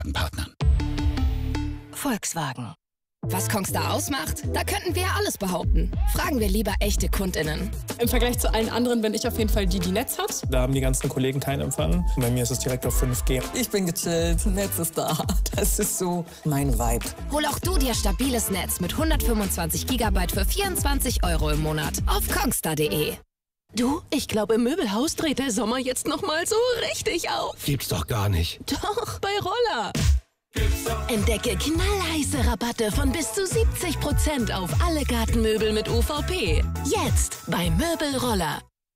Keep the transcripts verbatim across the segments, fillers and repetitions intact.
Partnern. Volkswagen. Was Kongstar ausmacht? Da könnten wir alles behaupten. Fragen wir lieber echte KundInnen. Im Vergleich zu allen anderen bin ich auf jeden Fall die, die Netz hat. Da haben die ganzen Kollegen keinen Empfang. Bei mir ist es direkt auf fünf G. Ich bin gechillt, Netz ist da. Das ist so mein Vibe. Hol auch du dir stabiles Netz mit hundertfünfundzwanzig Gigabyte für vierundzwanzig Euro im Monat auf kongstar punkt de. Du, ich glaube, im Möbelhaus dreht der Sommer jetzt noch mal so richtig auf. Gibt's doch gar nicht. Doch, bei Roller. Entdecke knallheiße Rabatte von bis zu siebzig Prozent auf alle Gartenmöbel mit U V P. Jetzt bei Möbelroller.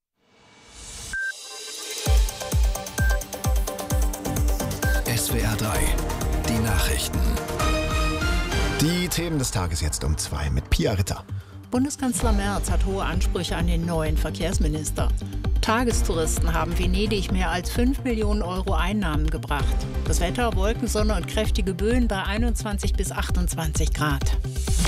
S W R drei, die Nachrichten. Die Themen des Tages jetzt um zwei mit Pia Ritter. Bundeskanzler Merz hat hohe Ansprüche an den neuen Verkehrsminister. Tagestouristen haben Venedig mehr als fünf Millionen Euro Einnahmen gebracht. Das Wetter, Wolken, Sonne und kräftige Böen bei einundzwanzig bis achtundzwanzig Grad.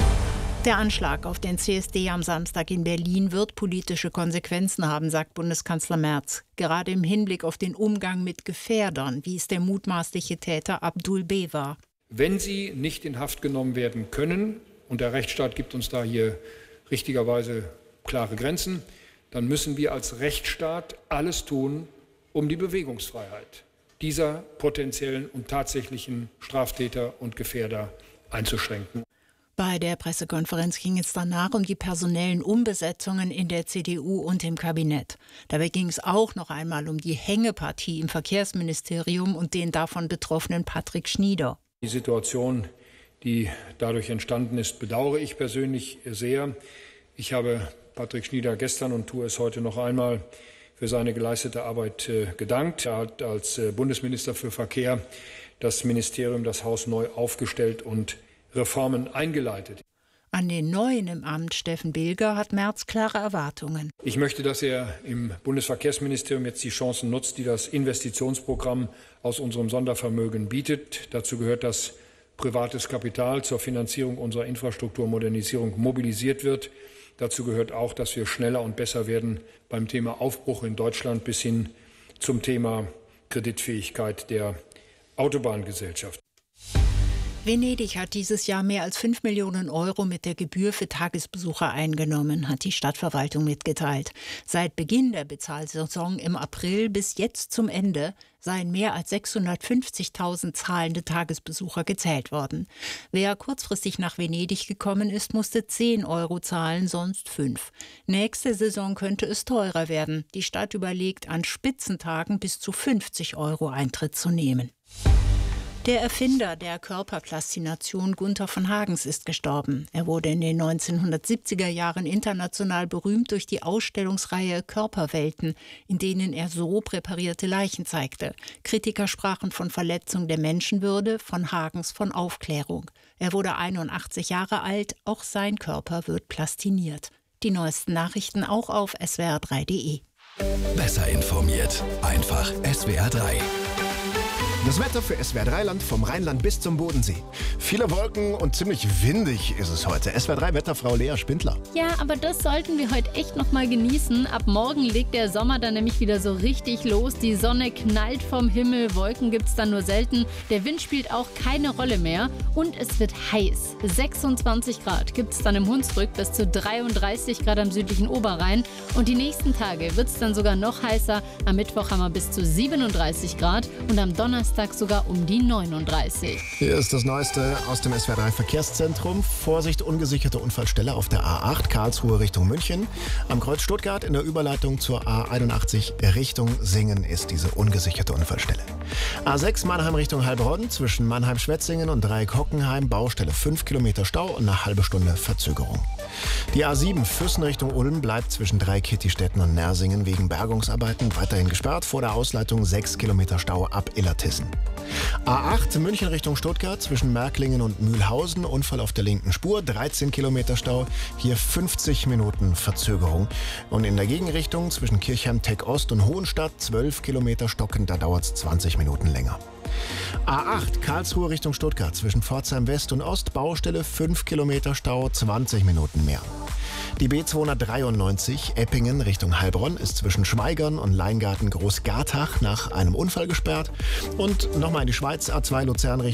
Der Anschlag auf den C S D am Samstag in Berlin wird politische Konsequenzen haben, sagt Bundeskanzler Merz. Gerade im Hinblick auf den Umgang mit Gefährdern, wie es der mutmaßliche Täter Abdul B. war. Wenn sie nicht in Haft genommen werden können, und der Rechtsstaat gibt uns da hier richtigerweise klare Grenzen, dann müssen wir als Rechtsstaat alles tun, um die Bewegungsfreiheit dieser potenziellen und tatsächlichen Straftäter und Gefährder einzuschränken. Bei der Pressekonferenz ging es danach um die personellen Umbesetzungen in der C D U und im Kabinett. Dabei ging es auch noch einmal um die Hängepartie im Verkehrsministerium und den davon betroffenen Patrick Schnieder. Die Situation, die dadurch entstanden ist, bedauere ich persönlich sehr. Ich habe Patrick Schnieder gestern und tue es heute noch einmal für seine geleistete Arbeit äh, gedankt. Er hat als äh, Bundesminister für Verkehr das Ministerium, das Haus neu aufgestellt und Reformen eingeleitet. An den Neuen im Amt, Steffen Bilger, hat Merz klare Erwartungen. Ich möchte, dass er im Bundesverkehrsministerium jetzt die Chancen nutzt, die das Investitionsprogramm aus unserem Sondervermögen bietet. Dazu gehört, dass privates Kapital zur Finanzierung unserer Infrastrukturmodernisierung mobilisiert wird. Dazu gehört auch, dass wir schneller und besser werden beim Thema Aufbruch in Deutschland bis hin zum Thema Kreditfähigkeit der Autobahngesellschaft. Venedig hat dieses Jahr mehr als fünf Millionen Euro mit der Gebühr für Tagesbesucher eingenommen, hat die Stadtverwaltung mitgeteilt. Seit Beginn der Bezahlsaison im April bis jetzt zum Ende seien mehr als sechshundertfünfzigtausend zahlende Tagesbesucher gezählt worden. Wer kurzfristig nach Venedig gekommen ist, musste zehn Euro zahlen, sonst fünf. Nächste Saison könnte es teurer werden. Die Stadt überlegt, an Spitzentagen bis zu fünfzig Euro Eintritt zu nehmen. Der Erfinder der Körperplastination Gunther von Hagens ist gestorben. Er wurde in den neunzehnhundertsiebziger Jahren international berühmt durch die Ausstellungsreihe Körperwelten, in denen er so präparierte Leichen zeigte. Kritiker sprachen von Verletzung der Menschenwürde, von Hagens von Aufklärung. Er wurde einundachtzig Jahre alt, auch sein Körper wird plastiniert. Die neuesten Nachrichten auch auf S W R drei punkt de. Besser informiert, einfach S W R drei. Das Wetter für S W R drei Land vom Rheinland bis zum Bodensee. Viele Wolken und ziemlich windig ist es heute. S W R drei Wetterfrau Lea Spindler. Ja, aber das sollten wir heute echt noch mal genießen. Ab morgen legt der Sommer dann nämlich wieder so richtig los. Die Sonne knallt vom Himmel, Wolken gibt es dann nur selten. Der Wind spielt auch keine Rolle mehr und es wird heiß. sechsundzwanzig Grad gibt es dann im Hunsrück, bis zu dreiunddreißig Grad am südlichen Oberrhein. Und die nächsten Tage wird es dann sogar noch heißer. Am Mittwoch haben wir bis zu siebenunddreißig Grad und am Donnerstag sogar um die neununddreißig. Hier ist das Neueste aus dem S W R drei Verkehrszentrum. Vorsicht, ungesicherte Unfallstelle auf der A acht Karlsruhe Richtung München. Am Kreuz Stuttgart in der Überleitung zur A einundachtzig Richtung Singen ist diese ungesicherte Unfallstelle. A sechs Mannheim Richtung Heilbronn zwischen Mannheim-Schwetzingen und Dreieck-Hockenheim. Baustelle fünf Kilometer Stau und eine halbe Stunde Verzögerung. Die A sieben Füssen Richtung Ulm bleibt zwischen Dreieck-Kittistetten und Nersingen wegen Bergungsarbeiten weiterhin gesperrt. Vor der Ausleitung sechs Kilometer Stau ab Illertissen. A acht München Richtung Stuttgart zwischen Märklingen und Mühlhausen. Unfall auf der linken Spur, dreizehn Kilometer Stau. Hier fünfzig Minuten Verzögerung. Und in der Gegenrichtung zwischen Kirchheim, Teck Ost und Hohenstadt zwölf Kilometer Stocken. Da dauert es zwanzig Minuten länger. A acht Karlsruhe Richtung Stuttgart zwischen Pforzheim West und Ost. Baustelle fünf Kilometer Stau, zwanzig Minuten mehr. Die B zweihundertdreiundneunzig Eppingen Richtung Heilbronn ist zwischen Schweigern und Leingarten Großgartach nach einem Unfall gesperrt. Und nochmal in die Schweiz, A zwei Luzern Richtung